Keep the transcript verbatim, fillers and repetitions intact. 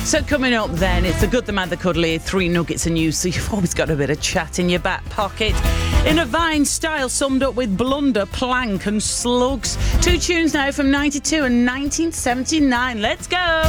So coming up then, it's the good, the mad, the cuddly, three nuggets of news, so you've always got a bit of chat in your back pocket. In a Vine style summed up with blunder, plank and slugs. Two tunes now from ninety-two and nineteen seventy-nine. Let's go!